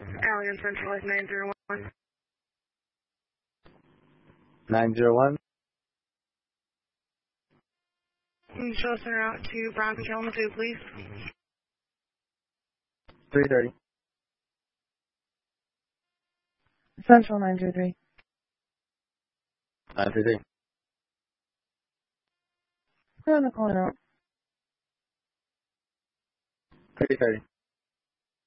Alien Central is 901. 901. Show us en route to Bronson Kalamazoo, please. 330. Central 923. 933. We're on the corner. 330.